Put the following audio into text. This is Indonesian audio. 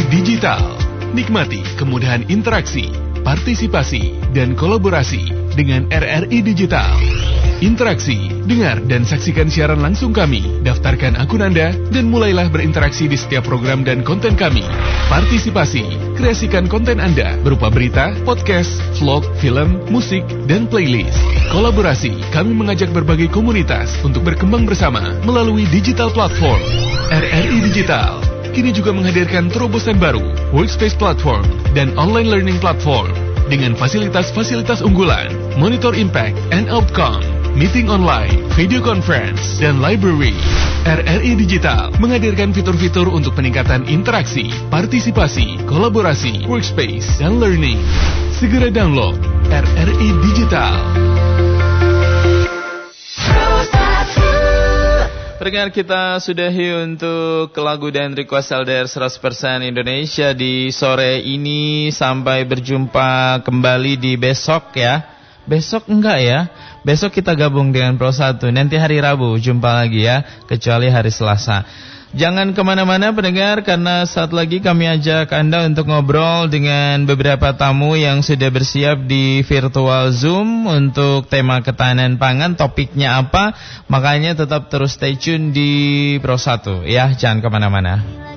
RRI Digital. Nikmati kemudahan interaksi, partisipasi, dan kolaborasi dengan RRI Digital. Interaksi, dengar dan saksikan siaran langsung kami, daftarkan akun Anda, dan mulailah berinteraksi di setiap program dan konten kami. Partisipasi, kreasikan konten Anda berupa berita, podcast, vlog, film, musik, dan playlist. Kolaborasi, kami mengajak berbagai komunitas untuk berkembang bersama melalui digital platform. RRI Digital kini juga menghadirkan terobosan baru, workspace platform, dan online learning platform dengan fasilitas-fasilitas unggulan, monitor impact and outcome, meeting online, video conference, dan library. RRI Digital menghadirkan fitur-fitur untuk peningkatan interaksi, partisipasi, kolaborasi, workspace, dan learning. Segera download RRI Digital. Pendengar, kita sudahi untuk lagu dan request LDR 100% Indonesia di sore ini. Sampai berjumpa kembali di besok ya. Besok enggak ya? Besok kita gabung dengan Pro 1. Nanti hari Rabu jumpa lagi ya, kecuali hari Selasa. Jangan kemana-mana pendengar, karena saat lagi kami ajak Anda untuk ngobrol dengan beberapa tamu yang sudah bersiap di virtual Zoom untuk tema ketahanan pangan. Topiknya apa? Makanya tetap terus stay tune di Pro 1 ya, jangan kemana-mana.